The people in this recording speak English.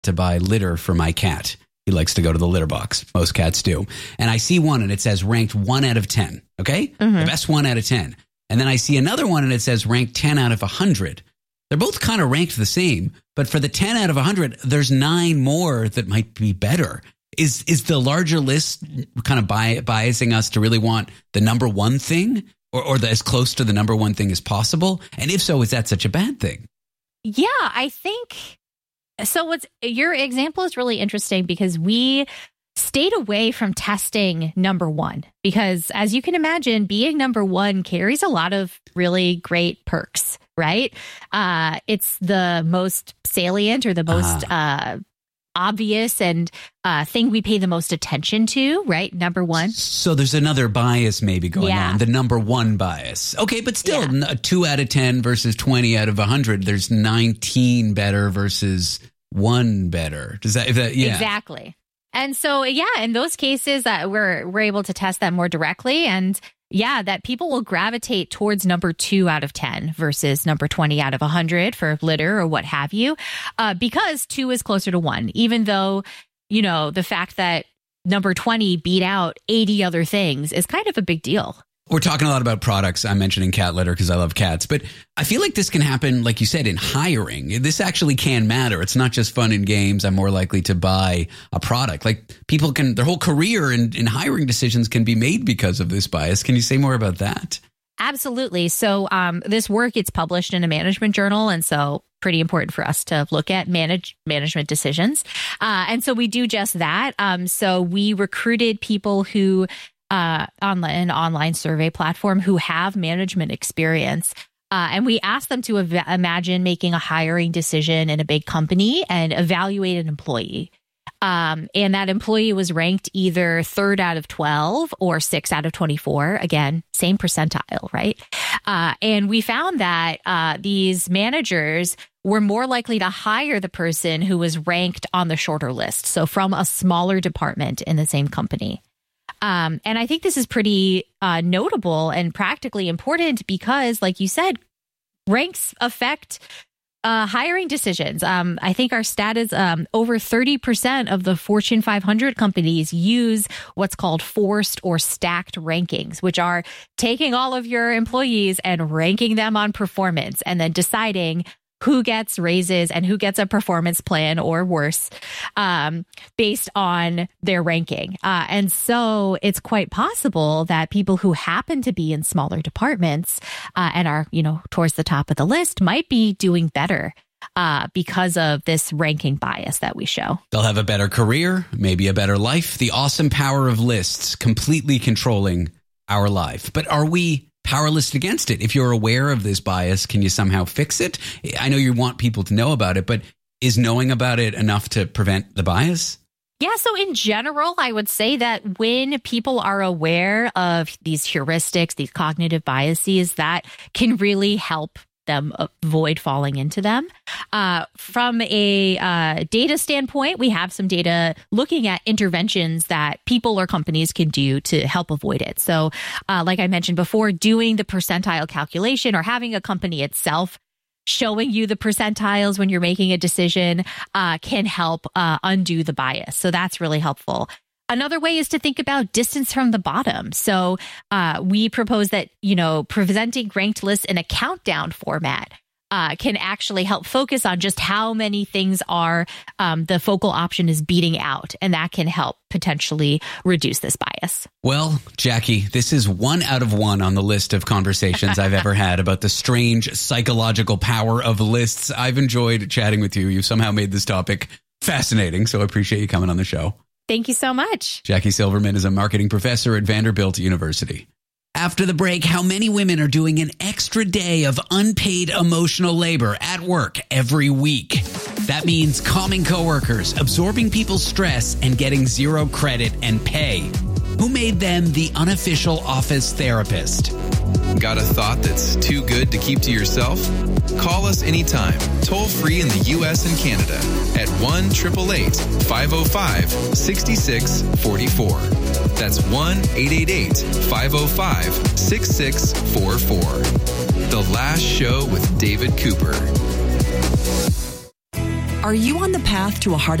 to buy litter for my cat. He likes to go to the litter box. Most cats do. And I see one and it says ranked 1 out of 10. Okay? Mm-hmm. The best 1 out of 10. And then I see another one and it says ranked 10 out of 100. They're both kind of ranked the same. But for the 10 out of 100, there's 9 more that might be better. Is the larger list kind of biasing us to really want the number one thing or as close to the number one thing as possible? And if so, is that such a bad thing? Yeah, I think so. Your example is really interesting because we stayed away from testing number one because, as you can imagine, being number one carries a lot of really great perks, right? It's the most salient or the most obvious and thing we pay the most attention to, right? Number one. So there's another bias maybe going on, the number one bias. Okay, but still 2 out of 10 versus 20 out of 100. There's 19 better versus 1 better. Does that, Exactly. And so, in those cases, we're able to test that more directly. And that people will gravitate towards number 2 out of 10 versus number 20 out of 100 for litter or what have you, because 2 is closer to 1, even though, the fact that number 20 beat out 80 other things is kind of a big deal. We're talking a lot about products. I'm mentioning cat litter because I love cats, but I feel like this can happen, like you said, in hiring. This actually can matter. It's not just fun and games. I'm more likely to buy a product. Like people can, their whole career in hiring decisions can be made because of this bias. Can you say more about that? Absolutely. So this work, it's published in a management journal. And so pretty important for us to look at management decisions. And so we do just that. So we recruited people who on an online survey platform who have management experience. And we asked them to imagine making a hiring decision in a big company and evaluate an employee. And that employee was ranked either 3rd out of 12 or 6 out of 24. Again, same percentile, right? And we found that these managers were more likely to hire the person who was ranked on the shorter list. So from a smaller department in the same company. And I think this is pretty notable and practically important because, like you said, ranks affect hiring decisions. I think our stat is over 30% of the Fortune 500 companies use what's called forced or stacked rankings, which are taking all of your employees and ranking them on performance and then deciding who gets raises and who gets a performance plan or worse based on their ranking. And so it's quite possible that people who happen to be in smaller departments and are, towards the top of the list might be doing better because of this ranking bias that we show. They'll have a better career, maybe a better life. The awesome power of lists completely controlling our life. But are we powerless against it? If you're aware of this bias, can you somehow fix it? I know you want people to know about it, but is knowing about it enough to prevent the bias? Yeah, so in general, I would say that when people are aware of these heuristics, these cognitive biases, that can really help them avoid falling into them. From a data standpoint, we have some data looking at interventions that people or companies can do to help avoid it. So like I mentioned before, doing the percentile calculation or having a company itself showing you the percentiles when you're making a decision can help undo the bias. So that's really helpful. Another way is to think about distance from the bottom. So we propose that, presenting ranked lists in a countdown format can actually help focus on just how many things are the focal option is beating out. And that can help potentially reduce this bias. Well, Jackie, this is 1 out of 1 on the list of conversations I've ever had about the strange psychological power of lists. I've enjoyed chatting with you. You somehow made this topic fascinating. So I appreciate you coming on the show. Thank you so much. Jackie Silverman is a marketing professor at Vanderbilt University. After the break, how many women are doing an extra day of unpaid emotional labor at work every week? That means calming coworkers, absorbing people's stress, and getting 0 credit and pay. Who made them the unofficial office therapist? Got a thought that's too good to keep to yourself? Call us anytime, toll free in the U.S. and Canada at 1-888-505-6644. That's 1-888-505-6644. The Last Show with David Cooper. Are you on the path to a heart